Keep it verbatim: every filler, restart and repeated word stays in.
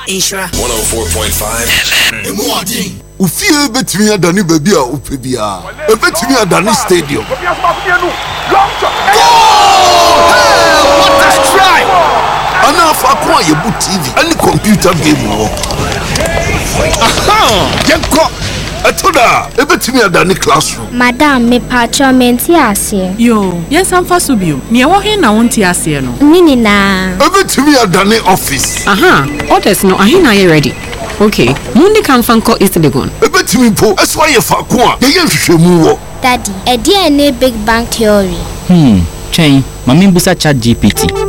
Insura one oh four point five Emwadi Ufie betimi adani baby a upe bia ebetimi adani stadium What a strike Ana fa kwa yebu T V any computer game wo Aha Yenko Atoda ebetimi adani classroom Madam me patcho menti ase Yo yes am fa so bio me wo he na wonti ase no Nini na ebetimi adani office Aha orders no ahina ye ready Okay mundi kan fanko East Legon ebetimi po eso aye fa kwa ye ye hwehwemu wo Daddy e dia ne big bang theory Hmm chain mami busa chat G P T